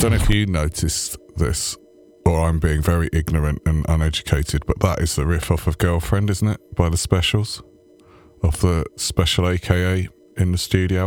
don't know if you noticed this, or I'm being very ignorant and uneducated, but that is the riff off of Girlfriend, isn't it? By the Specials, off the Special AKA in the studio